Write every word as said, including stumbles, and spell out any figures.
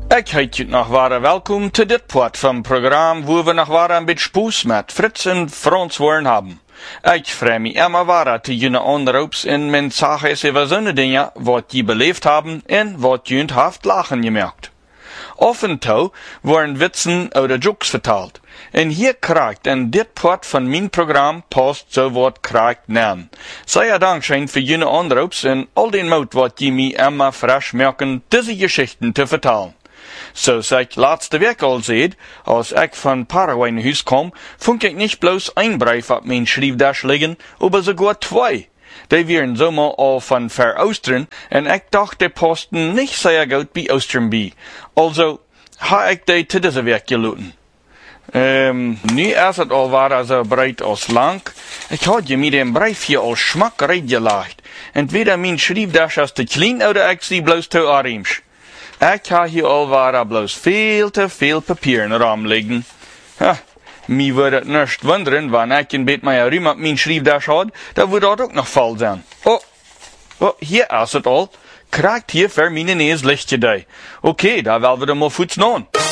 Ik heet je nog ware welkom te dit part van programma waar we nog ware een beetje spoes met Frits en Frans worden hebben. Ik vreem me immer ware te jullie onderhoops en mensages over zo'n dingen wat je beleefd hebben en wat je haft lachen gemerkt. Af en toe worden witsen oder jokes verteld. En hier krijgt in dit part van mijn programma past zo wat krijgt naam. Zeer dankzij voor jullie onderhoops en al den moed wat je me immer fresh merken deze geschichten te vertellen. Zoals ik laatste week al zei, als ik van Paraguay naar huis kom, vond ik niet bloos een brief op mijn schriftdash liggen, aber sogar twee. Die waren zomaar al van ver Oosteren, en ik dacht die posten niet zeer goed bij Oosteren bij. Also, ha ik die te deze week gelaten. Um, nu is het al waar zo breed als lang. Ik had je met een brief hier al schmak rechtgelegd. Entweder mijn schriftdash is te klein, oder ik zie bloos te arms. Ik heb hier al waar bloos veel te veel papier in de raam liggen. Ha, mij würde het niet wonderen, wanneer ik een beetje meer ruim op mijn schriftdash had, dan würde dat ook nog vol zijn. Oh, oh, hier is het al. Krijgt hier voor mijn neus lichtje die. Oké, daar willen we er maar voets aan.